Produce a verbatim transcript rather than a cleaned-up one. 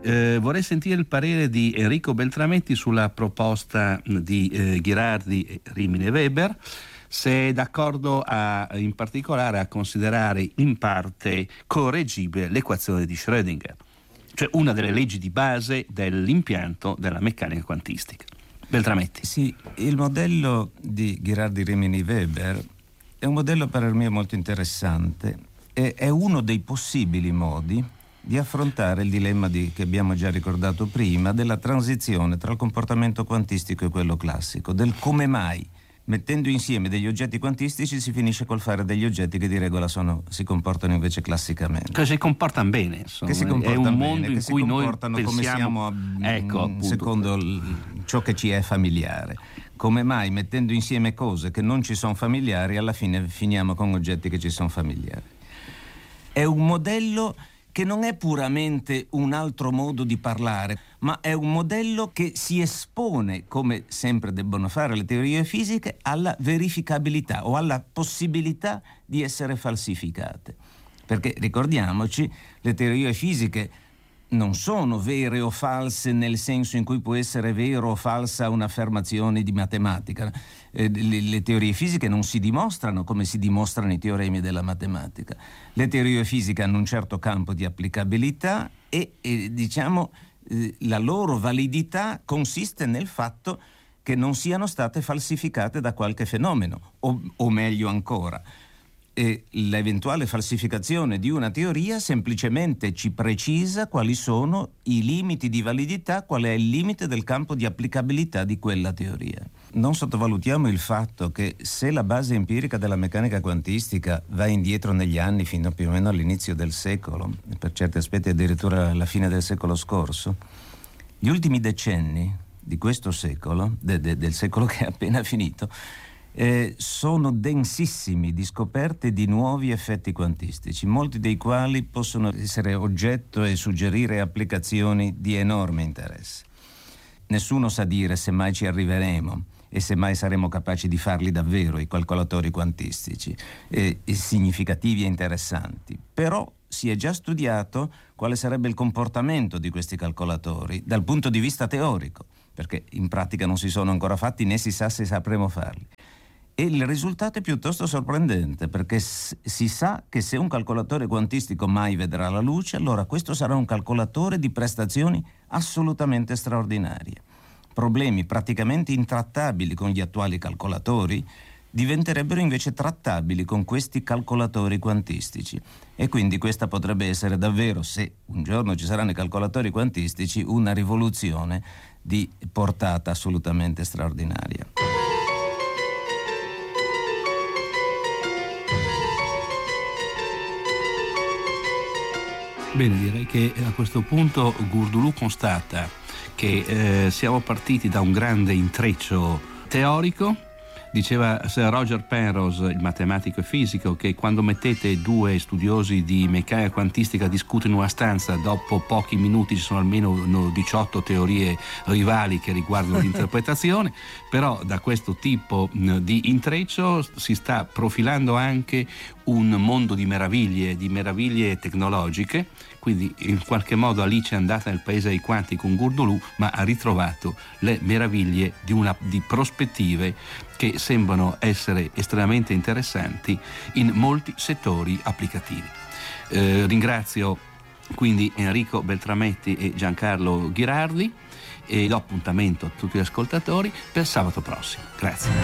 Eh, vorrei sentire il parere di Enrico Beltrametti sulla proposta di eh, Ghirardi, Rimini e Weber, se è d'accordo a, in particolare a considerare in parte correggibile l'equazione di Schrödinger, cioè una delle leggi di base dell'impianto della meccanica quantistica. Beltrametti. Sì, il modello di Ghirardi, Rimini e Weber è un modello per me molto interessante e è uno dei possibili modi di affrontare il dilemma di, che abbiamo già ricordato prima, della transizione tra il comportamento quantistico e quello classico, del come mai mettendo insieme degli oggetti quantistici si finisce col fare degli oggetti che di regola sono, si comportano invece classicamente. Che si comportano bene, insomma. Che si comportano è un bene, mondo in che si cui comportano noi pensiamo, come siamo, ecco, appunto, secondo l, ciò che ci è familiare. Come mai mettendo insieme cose che non ci sono familiari alla fine finiamo con oggetti che ci sono familiari. È un modello che non è puramente un altro modo di parlare, ma è un modello che si espone, come sempre debbono fare le teorie fisiche, alla verificabilità o alla possibilità di essere falsificate. Perché ricordiamoci, le teorie fisiche non sono vere o false nel senso in cui può essere vero o falsa un'affermazione di matematica. Eh, le, le teorie fisiche non si dimostrano come si dimostrano i teoremi della matematica. Le teorie fisiche hanno un certo campo di applicabilità e, e diciamo eh, la loro validità consiste nel fatto che non siano state falsificate da qualche fenomeno, o, o meglio ancora, e l'eventuale falsificazione di una teoria semplicemente ci precisa quali sono i limiti di validità, qual è il limite del campo di applicabilità di quella teoria. Non sottovalutiamo il fatto che se la base empirica della meccanica quantistica va indietro negli anni fino più o meno all'inizio del secolo, per certi aspetti addirittura alla fine del secolo scorso, gli ultimi decenni di questo secolo, de, de, del secolo che è appena finito, Eh, sono densissimi di scoperte di nuovi effetti quantistici, molti dei quali possono essere oggetto e suggerire applicazioni di enorme interesse. Nessuno sa dire se mai ci arriveremo e se mai saremo capaci di farli davvero i calcolatori quantistici, eh, significativi e interessanti. Però si è già studiato quale sarebbe il comportamento di questi calcolatori dal punto di vista teorico, perché in pratica non si sono ancora fatti né si sa se sapremo farli. E il risultato è piuttosto sorprendente, perché s- si sa che se un calcolatore quantistico mai vedrà la luce, allora questo sarà un calcolatore di prestazioni assolutamente straordinarie. Problemi praticamente intrattabili con gli attuali calcolatori diventerebbero invece trattabili con questi calcolatori quantistici. E quindi questa potrebbe essere davvero, se un giorno ci saranno i calcolatori quantistici, una rivoluzione di portata assolutamente straordinaria. Bene, direi che a questo punto Gurdulù constata che eh, siamo partiti da un grande intreccio teorico. Diceva Sir Roger Penrose, il matematico e fisico, che quando mettete due studiosi di meccanica quantistica a discutere in una stanza, dopo pochi minuti ci sono almeno diciotto teorie rivali che riguardano l'interpretazione. Però da questo tipo di intreccio si sta profilando anche un mondo di meraviglie, di meraviglie tecnologiche. Quindi in qualche modo Alice è andata nel paese dei quanti con Gurdulù, ma ha ritrovato le meraviglie di, una, di prospettive che sembrano essere estremamente interessanti in molti settori applicativi. Eh, ringrazio quindi Enrico Beltrametti e Giancarlo Ghirardi e do appuntamento a tutti gli ascoltatori per sabato prossimo. Grazie.